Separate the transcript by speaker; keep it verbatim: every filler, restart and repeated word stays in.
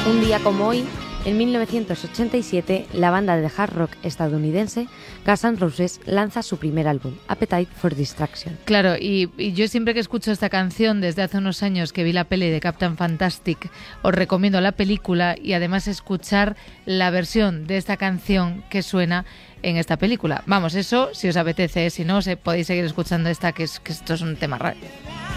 Speaker 1: Un día como hoy, en mil novecientos ochenta y siete, la banda de hard rock estadounidense Guns N' Roses lanza su primer álbum, Appetite for Destruction.
Speaker 2: Claro, y, y yo siempre que escucho esta canción, desde hace unos años que vi la peli de Captain Fantastic, os recomiendo la película y además escuchar la versión de esta canción que suena en esta película. Vamos, eso si os apetece, si no, se, podéis seguir escuchando esta, que, es, que esto es un tema raro.